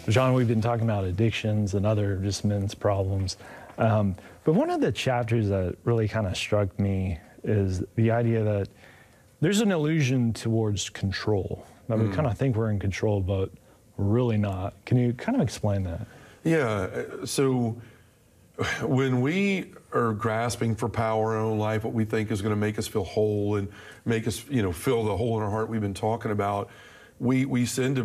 John, we've been talking about addictions and other just men's problems. But one of the chapters that really kind of struck me is the idea that there's an illusion towards control. That we kind of think we're in control, but we're really not. Can you kind of explain that? Yeah, so when we are grasping for power in our own life, what we think is going to make us feel whole and make us, fill the hole in our heart we've been talking about, we tend to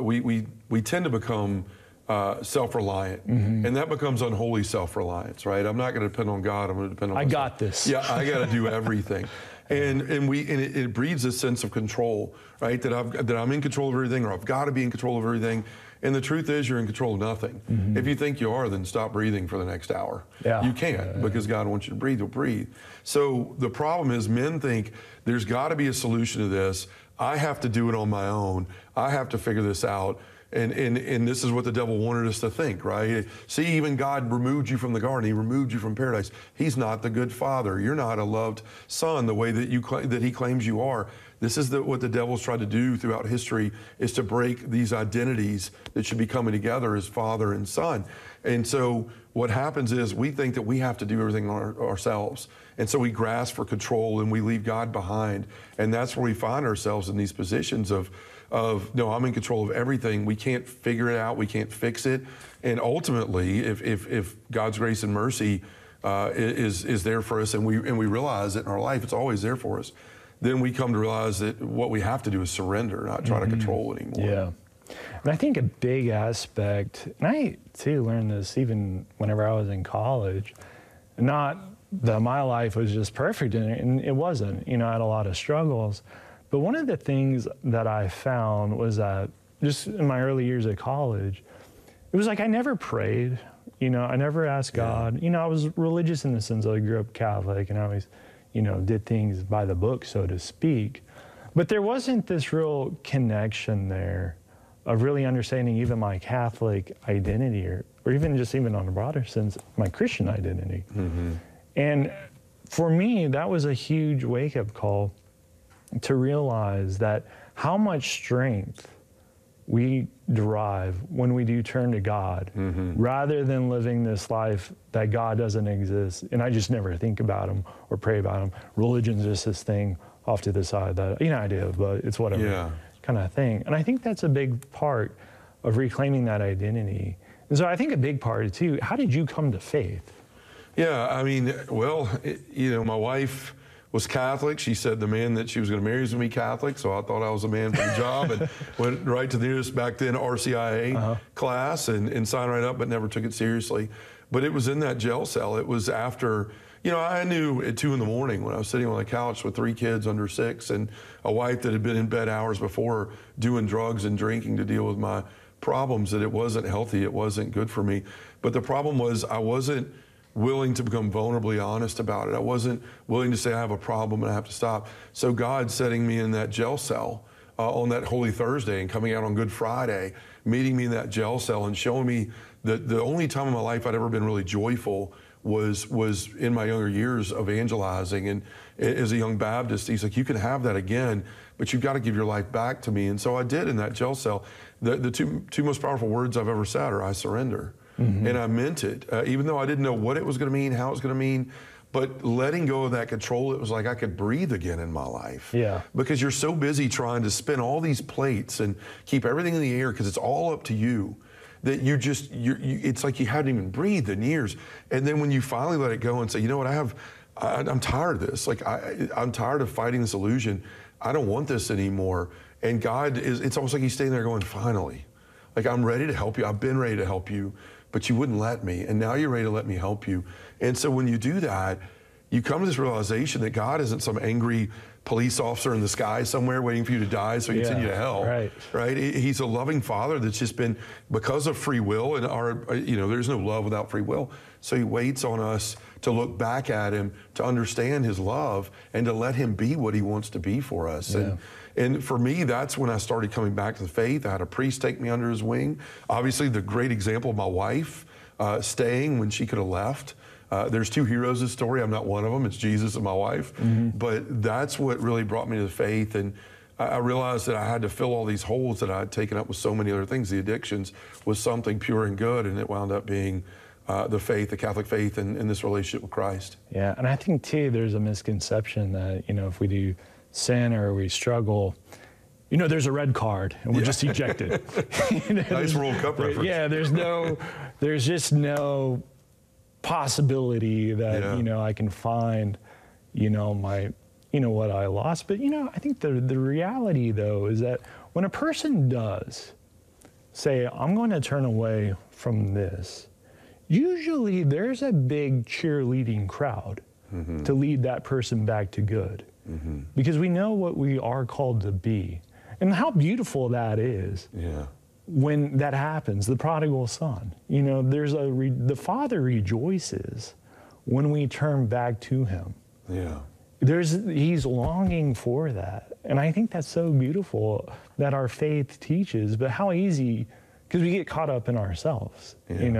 become self-reliant, and that becomes unholy self-reliance, right? I'm not going to depend on God. I'm going to depend on myself. I got this. Yeah, I got to do everything. And it breeds a sense of control, right? That I'm in control of everything, or I've got to be in control of everything. And the truth is, you're in control of nothing. If you think you are, then stop breathing for the next hour. Yeah. You can't, because God wants you to breathe. You'll breathe. So the problem is, men think there's got to be a solution to this. I have to do it on my own. I have to figure this out. And this is what the devil wanted us to think, right? See, even God removed you from the garden. He removed you from paradise. He's not the good father. You're not a loved son the way that he claims you are. This is what the devil's tried to do throughout history, is to break these identities that should be coming together as father and son. And so what happens is we think that we have to do everything ourselves. And so we grasp for control and we leave God behind. And that's where we find ourselves in these positions of no, I'm in control of everything. We can't figure it out. We can't fix it. And ultimately, if God's grace and mercy is there for us, and we realize it in our life, it's always there for us, then we come to realize that what we have to do is surrender, not try to control it anymore. Yeah. And I think a big aspect, and I too learned this even whenever I was in college, not that my life was just perfect, and it wasn't. I had a lot of struggles. But one of the things that I found was that just in my early years at college, it was like I never prayed. I never asked God. I was religious in the sense that I grew up Catholic, and I always, did things by the book, so to speak. But there wasn't this real connection there of really understanding even my Catholic identity, or even on a broader sense, my Christian identity. And for me, that was a huge wake-up call to realize that how much strength we derive when we do turn to God, rather than living this life that God doesn't exist. And I just never think about him or pray about him. Religion's just this thing off to the side that, I do, but it's whatever kind of thing. And I think that's a big part of reclaiming that identity. And so I think a big part too, how did you come to faith? Yeah, I mean, well, my wife was Catholic. She said the man that she was going to marry was going to be Catholic, so I thought I was the man for the job, and went right to the nearest, back then, RCIA class and signed right up, but never took it seriously. But it was in that jail cell. It was after, I knew at 2 in the morning when I was sitting on the couch with 3 kids under 6 and a wife that had been in bed hours before doing drugs and drinking to deal with my problems, that it wasn't healthy, it wasn't good for me. But the problem was I wasn't willing to become vulnerably honest about it. I wasn't willing to say I have a problem and I have to stop. So God setting me in that jail cell on that Holy Thursday and coming out on Good Friday, meeting me in that jail cell and showing me that the only time in my life I'd ever been really joyful was in my younger years evangelizing. And as a young Baptist, he's like, you can have that again, but you've got to give your life back to me. And so I did in that jail cell. The two most powerful words I've ever said are, I surrender. And I meant it, even though I didn't know what it was going to mean, how it was going to mean. But letting go of that control, it was like I could breathe again in my life. Yeah. Because you're so busy trying to spin all these plates and keep everything in the air because it's all up to you, that it's like you hadn't even breathed in years. And then when you finally let it go and say, you know what, I'm tired of this. Like I'm tired of fighting this illusion. I don't want this anymore. And God it's almost like he's staying there going, finally. Like, I'm ready to help you. I've been ready to help you, but you wouldn't let me. And now you're ready to let me help you. And so when you do that, you come to this realization that God isn't some angry police officer in the sky somewhere waiting for you to die so he can send you to hell. Right? He's a loving father that's just been, because of free will, and there's no love without free will. So he waits on us to look back at him, to understand his love, and to let him be what he wants to be for us. Yeah. And for me, that's when I started coming back to the faith. I had a priest take me under his wing. Obviously, the great example of my wife staying when she could have left. There's 2 heroes in the story. I'm not one of them. It's Jesus and my wife. But that's what really brought me to the faith. And I realized that I had to fill all these holes that I had taken up with so many other things. The addictions was something pure and good, and it wound up being the faith, the Catholic faith, and this relationship with Christ. Yeah, and I think too, there's a misconception that, if we do sin or we struggle, there's a red card and we're just ejected. Nice World Cup reference. Yeah, there's just no possibility that, I can find, what I lost. But, I think the reality, though, is that when a person does say, I'm going to turn away from this, usually there's a big cheerleading crowd to lead that person back to good. Because we know what we are called to be. And how beautiful that is. Yeah. When that happens, the prodigal son, the Father rejoices when we turn back to him. Yeah. He's longing for that. And I think that's so beautiful that our faith teaches, but how easy, because we get caught up in ourselves,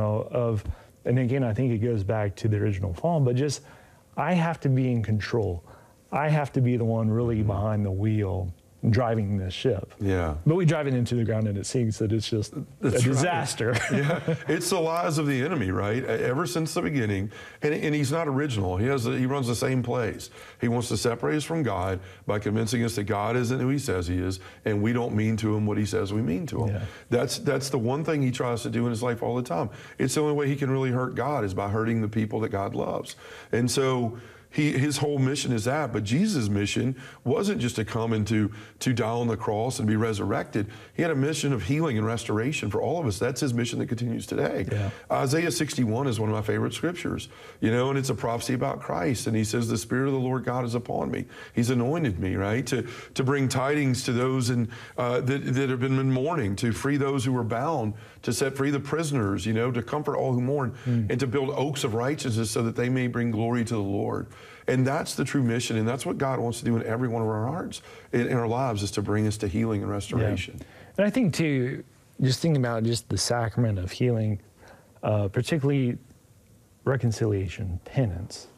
and again, I think it goes back to the original fall, but just, I have to be in control. I have to be the one really behind the wheel driving this ship. Yeah. But we drive it into the ground and it sinks, that it's just a disaster. Right. Yeah. It's the lies of the enemy, right? Ever since the beginning. And he's not original. He runs the same plays. He wants to separate us from God by convincing us that God isn't who he says he is, and we don't mean to him what he says we mean to him. Yeah. That's the one thing he tries to do in his life all the time. It's the only way he can really hurt God is by hurting the people that God loves. And so his whole mission is that, but Jesus' mission wasn't just to come and to die on the cross and be resurrected. He had a mission of healing and restoration for all of us. That's his mission that continues today. Yeah. Isaiah 61 is one of my favorite scriptures, and it's a prophecy about Christ. And he says, the Spirit of the Lord God is upon me. He's anointed me, right, to bring tidings to those that have been in mourning, to free those who were bound, to set free the prisoners, to comfort all who mourn, and to build oaks of righteousness so that they may bring glory to the Lord. And that's the true mission, and that's what God wants to do in every one of our hearts, in our lives, is to bring us to healing and restoration. Yeah. And I think, too, just thinking about just the sacrament of healing, particularly reconciliation, penance.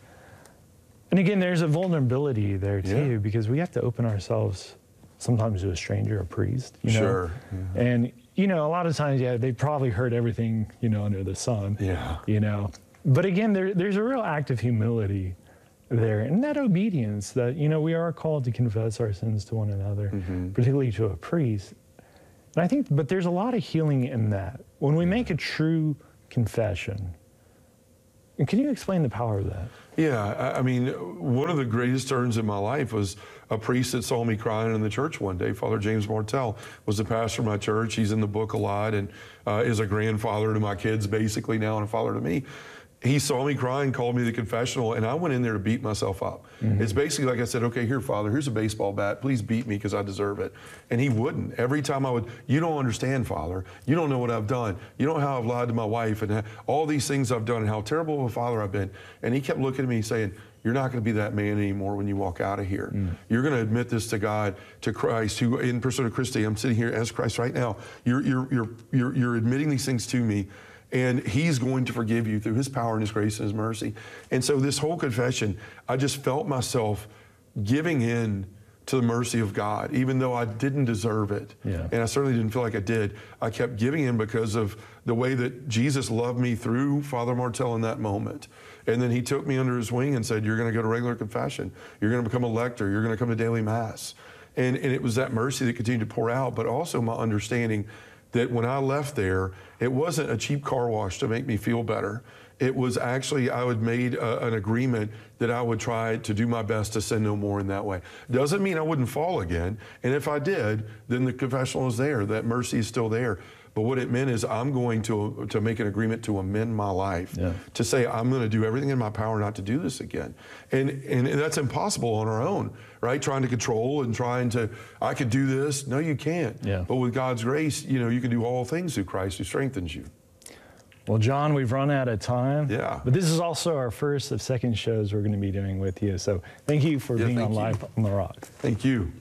And again, there's a vulnerability there, too, because we have to open ourselves sometimes to a stranger, a priest, Sure. Yeah. And, a lot of times, they probably heard everything, under the sun. Yeah. But again, there's a real act of humility there, and that obedience that, we are called to confess our sins to one another, particularly to a priest. And I think, but there's a lot of healing in that. When we make a true confession, and can you explain the power of that? Yeah, I mean, one of the greatest turns in my life was a priest that saw me crying in the church one day. Father James Martell was the pastor of my church. He's in the book a lot and is a grandfather to my kids basically now and a father to me. He saw me crying, called me to the confessional, and I went in there to beat myself up. It's basically like I said, okay, here, Father, here's a baseball bat. Please beat me because I deserve it. And he wouldn't. Every time I would, you don't understand, Father. You don't know what I've done. You don't know how I've lied to my wife and all these things I've done and how terrible of a father I've been. And he kept looking at me saying, you're not going to be that man anymore when you walk out of here. You're going to admit this to God, to Christ, who in persona Christi, I'm sitting here as Christ right now. You're admitting these things to me. And he's going to forgive you through his power and his grace and his mercy. And so this whole confession, I just felt myself giving in to the mercy of God, even though I didn't deserve it. Yeah. And I certainly didn't feel like I did. I kept giving in because of the way that Jesus loved me through Father Martell in that moment. And then he took me under his wing and said, you're going to go to regular confession. You're going to become a lector. You're going to come to daily mass. And it was that mercy that continued to pour out, but also my understanding that when I left there, it wasn't a cheap car wash to make me feel better. It was actually, I had made an agreement that I would try to do my best to sin no more in that way. Doesn't mean I wouldn't fall again. And if I did, then the confessional is there. That mercy is still there. But what it meant is I'm going to make an agreement to amend my life, to say I'm going to do everything in my power not to do this again. And that's impossible on our own, right? Trying to control and I could do this. No, you can't. Yeah. But with God's grace, you can do all things through Christ who strengthens you. Well, John, we've run out of time. Yeah. But this is also our first of second shows we're going to be doing with you. So thank you for being on Live on the Rock. Thank you.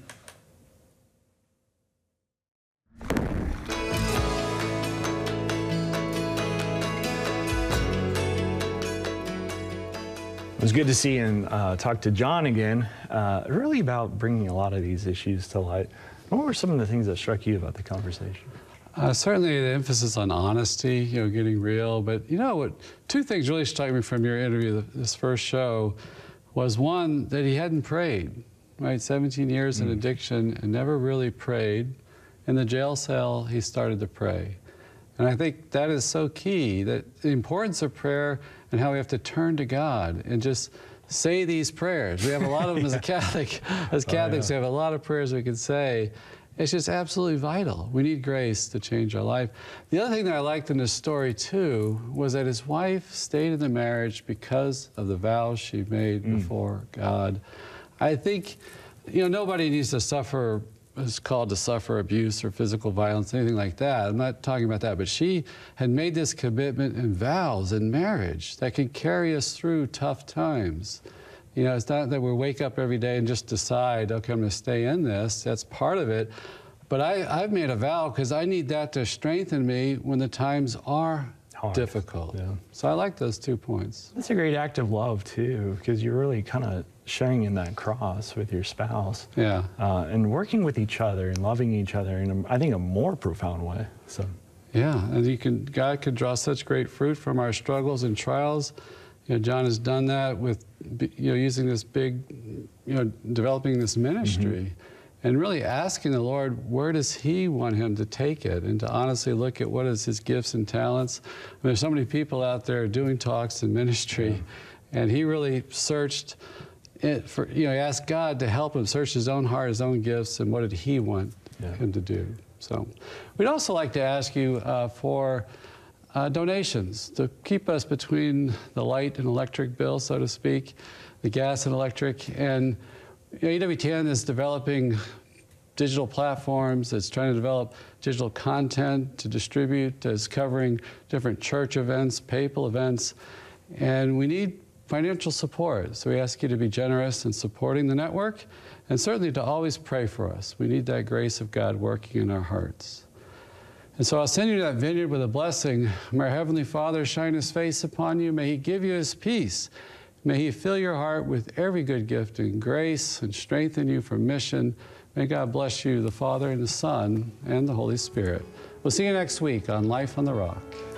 It was good to see and talk to John again, really about bringing a lot of these issues to light. What were some of the things that struck you about the conversation? Certainly the emphasis on honesty, getting real. But what? Two things really struck me from your interview, this first show, was one, that he hadn't prayed, right? 17 years in addiction and never really prayed. In the jail cell, he started to pray. And I think that is so key, that the importance of prayer and how we have to turn to God and just say these prayers. We have a lot of them as a Catholic. As Catholics, we have a lot of prayers we can say. It's just absolutely vital. We need grace to change our life. The other thing that I liked in this story, too, was that his wife stayed in the marriage because of the vows she made before God. I think, nobody needs to suffer, is called to suffer abuse or physical violence, anything like that. I'm not talking about that. But she had made this commitment and vows in marriage that could carry us through tough times. It's not that we wake up every day and just decide, okay, I'm going to stay in this. That's part of it. But I've made a vow because I need that to strengthen me when the times are difficult. Yeah. So I like those 2 points. That's a great act of love, too, because you're really kind of sharing in that cross with your spouse. Yeah. And working with each other and loving each other in, I think, a more profound way. So. Yeah, and God could draw such great fruit from our struggles and trials. John has done that with, using this big, developing this ministry and really asking the Lord, where does He want him to take it? And to honestly look at what is His gifts and talents. There's so many people out there doing talks in ministry, and he really searched it for, he asked God to help him search his own heart, his own gifts, and what did He want him to do. So we'd also like to ask you for donations to keep us between the light and electric bill, so to speak, the gas and electric. And EWTN is developing digital platforms. It's trying to develop digital content to distribute. It's covering different church events, papal events. And we need financial support. So we ask you to be generous in supporting the network and certainly to always pray for us. We need that grace of God working in our hearts. And so I'll send you that vineyard with a blessing. May our Heavenly Father shine His face upon you. May He give you His peace. May He fill your heart with every good gift and grace and strengthen you for mission. May God bless you, the Father and the Son and the Holy Spirit. We'll see you next week on Life on the Rock.